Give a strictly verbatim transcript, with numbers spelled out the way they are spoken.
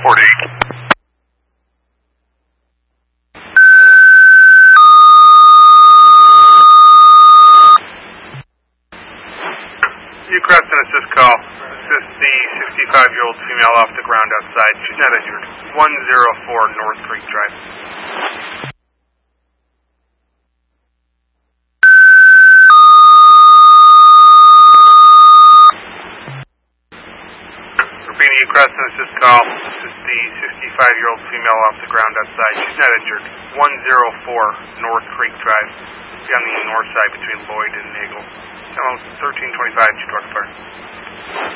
forty. You Crest and assist call. Assist the sixty-five-year-old female off the ground outside. She's not injured. one oh four North Creek Drive. Repeating you Crest and assist call. Assist the sixty-five-year-old female off the ground outside. She's not injured. one oh four North Creek Drive. Be on the north side between Lloyd and Nagel. Channel thirteen twenty-five, G T O R Fire.